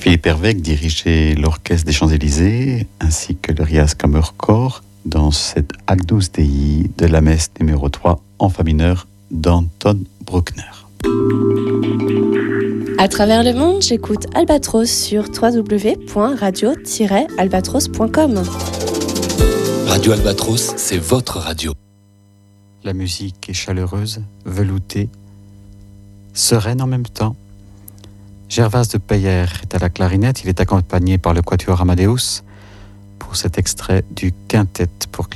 Philippe Hervèque dirigeait l'Orchestre des Champs-Élysées ainsi que le Rias Kammerchor dans cette Agnus Dei de la messe numéro 3 en fa mineur d'Anton Bruckner. À travers le monde, j'écoute Albatros sur www.radio-albatros.com. Radio Albatros, c'est votre radio. La musique est chaleureuse, veloutée, sereine en même temps. Gervase de Peyer est à la clarinette, il est accompagné par le Quatuor Amadeus pour cet extrait du quintet pour